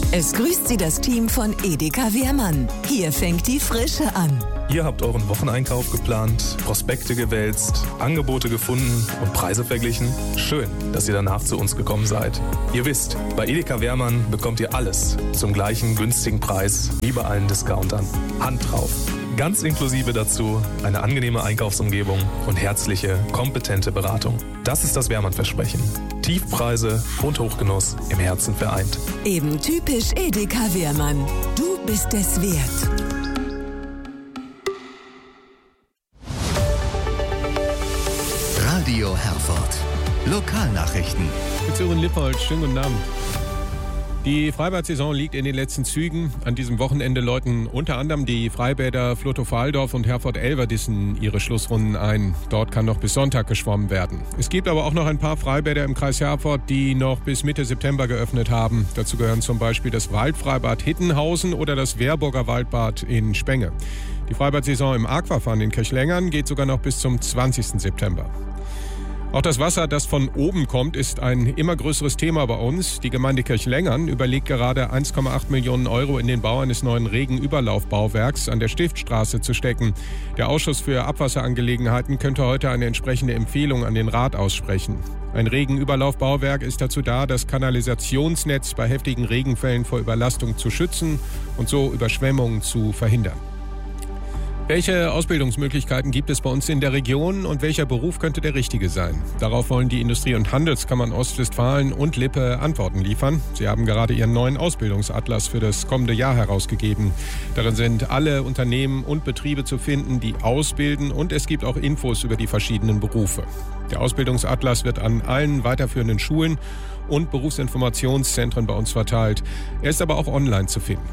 Es grüßt Sie das Team von Edeka Wehrmann. Hier fängt die Frische an. Ihr habt euren Wocheneinkauf geplant, Prospekte gewälzt, Angebote gefunden und Preise verglichen. Schön, dass ihr danach zu uns gekommen seid. Ihr wisst, bei Edeka Wehrmann bekommt ihr alles zum gleichen günstigen Preis wie bei allen Discountern. Hand drauf. Ganz inklusive dazu eine angenehme Einkaufsumgebung und herzliche, kompetente Beratung. Das ist das Wehrmann-Versprechen. Tiefpreise und Hochgenuss im Herzen vereint. Eben typisch Edeka Wehrmann. Du bist es wert. Radio Herford. Lokalnachrichten. Mit Sören Lippold, schönen guten Abend. Die Freibad-Saison liegt in den letzten Zügen. An diesem Wochenende läuten unter anderem die Freibäder Flotow-Walldorf und Herford-Elverdissen ihre Schlussrunden ein. Dort kann noch bis Sonntag geschwommen werden. Es gibt aber auch noch ein paar Freibäder im Kreis Herford, die noch bis Mitte September geöffnet haben. Dazu gehören zum Beispiel das Waldfreibad Hittenhausen oder das Wehrburger Waldbad in Spenge. Die Freibad-Saison im Aquafan in Kirchlengern geht sogar noch bis zum 20. September. Auch das Wasser, das von oben kommt, ist ein immer größeres Thema bei uns. Die Gemeinde Kirchlengern überlegt gerade 1,8 Millionen Euro in den Bau eines neuen Regenüberlaufbauwerks an der Stiftstraße zu stecken. Der Ausschuss für Abwasserangelegenheiten könnte heute eine entsprechende Empfehlung an den Rat aussprechen. Ein Regenüberlaufbauwerk ist dazu da, das Kanalisationsnetz bei heftigen Regenfällen vor Überlastung zu schützen und so Überschwemmungen zu verhindern. Welche Ausbildungsmöglichkeiten gibt es bei uns in der Region und welcher Beruf könnte der richtige sein? Darauf wollen die Industrie- und Handelskammern Ostwestfalen und Lippe Antworten liefern. Sie haben gerade ihren neuen Ausbildungsatlas für das kommende Jahr herausgegeben. Darin sind alle Unternehmen und Betriebe zu finden, die ausbilden, und es gibt auch Infos über die verschiedenen Berufe. Der Ausbildungsatlas wird an allen weiterführenden Schulen und Berufsinformationszentren bei uns verteilt. Er ist aber auch online zu finden.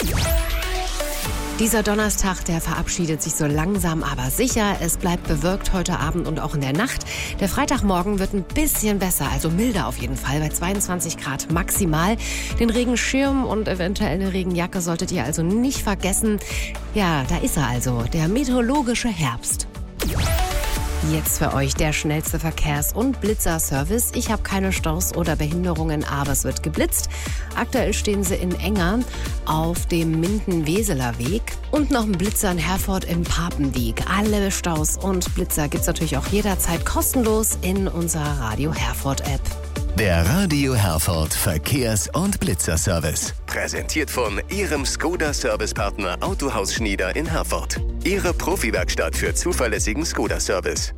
Dieser Donnerstag, der verabschiedet sich so langsam, aber sicher. Es bleibt bewölkt heute Abend und auch in der Nacht. Der Freitagmorgen wird ein bisschen besser, also milder auf jeden Fall, bei 22 Grad maximal. Den Regenschirm und eventuell eine Regenjacke solltet ihr also nicht vergessen. Ja, da ist er also, der meteorologische Herbst. Jetzt für euch der schnellste Verkehrs- und Blitzerservice. Ich habe keine Staus oder Behinderungen, aber es wird geblitzt. Aktuell stehen sie in Enger auf dem Minden-Weseler Weg. Und noch ein Blitzer in Herford im Papendiek. Alle Staus und Blitzer gibt's natürlich auch jederzeit kostenlos in unserer Radio Herford-App. Der Radio Herford Verkehrs- und Blitzerservice. Präsentiert von Ihrem Skoda-Servicepartner Autohaus Schnieder in Herford. Ihre Profi-Werkstatt für zuverlässigen Skoda-Service.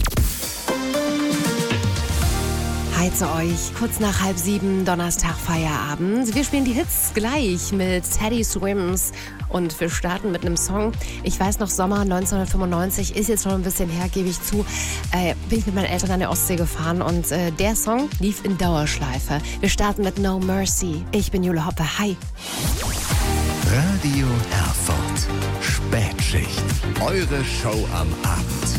Heize euch, kurz nach 6:30, Donnerstag Feierabend. Wir spielen die Hits gleich mit Teddy Swims und wir starten mit einem Song. Ich weiß noch, Sommer 1995, ist jetzt schon ein bisschen her, gebe ich zu, bin ich mit meinen Eltern an der Ostsee gefahren und der Song lief in Dauerschleife. Wir starten mit No Mercy. Ich bin Jule Hoppe. Hi. Radio Herford. Spätschicht. Eure Show am Abend.